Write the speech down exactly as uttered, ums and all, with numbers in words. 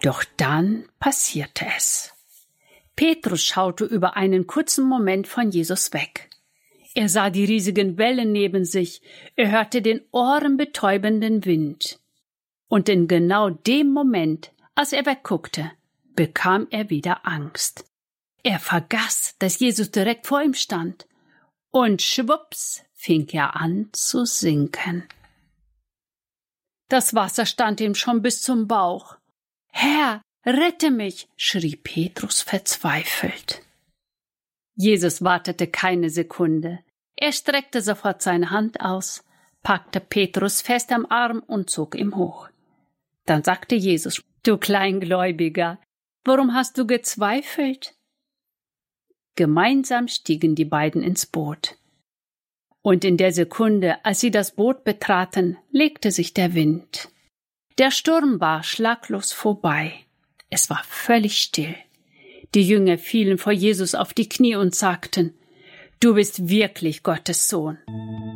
Doch dann passierte es. Petrus schaute über einen kurzen Moment von Jesus weg. Er sah die riesigen Wellen neben sich, er hörte den ohrenbetäubenden Wind. Und in genau dem Moment, als er wegguckte, bekam er wieder Angst. Er vergaß, dass Jesus direkt vor ihm stand. Und schwupps fing er an zu sinken. Das Wasser stand ihm schon bis zum Bauch. »Herr, rette mich«, schrie Petrus verzweifelt. Jesus wartete keine Sekunde. Er streckte sofort seine Hand aus, packte Petrus fest am Arm und zog ihn hoch. Dann sagte Jesus: »Du Kleingläubiger, warum hast du gezweifelt?« Gemeinsam stiegen die beiden ins Boot. Und in der Sekunde, als sie das Boot betraten, legte sich der Wind. Der Sturm war schlaglos vorbei. Es war völlig still. Die Jünger fielen vor Jesus auf die Knie und sagten: »Du bist wirklich Gottes Sohn.«